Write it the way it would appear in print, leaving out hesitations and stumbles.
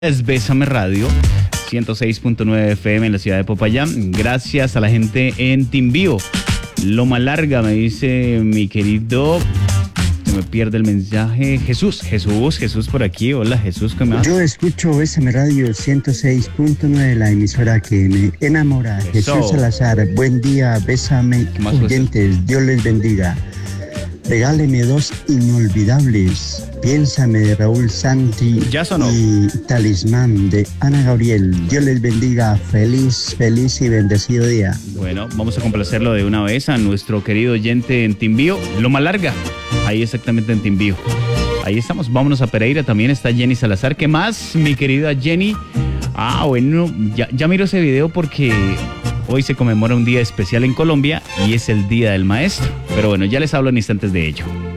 Es Bésame Radio, 106.9 FM en la ciudad de Popayán. Gracias a la gente en Timbío. Loma Larga, me dice mi querido... Se me pierde el mensaje. Jesús por aquí. Hola, Jesús, ¿qué más? Yo escucho Bésame Radio 106.9, la emisora que me enamora. Eso. Jesús Salazar, buen día, bésame, ¿Qué más, oyentes, Dios les bendiga. Regáleme dos inolvidables. Piénsame de Raúl Santi ¿Ya sonó? y Talismán de Ana Gabriel. Dios les bendiga. Feliz y bendecido día. Bueno, vamos a complacerlo de una vez a nuestro querido oyente en Timbío, Loma Larga. Ahí exactamente en Timbío. Ahí estamos, vámonos a Pereira, también está Jenny Salazar. ¿Qué más, mi querida Jenny? Bueno, ya miro ese video porque hoy se conmemora un día especial en Colombia y es el Día del Maestro. Pero bueno, ya les hablo en instantes de ello.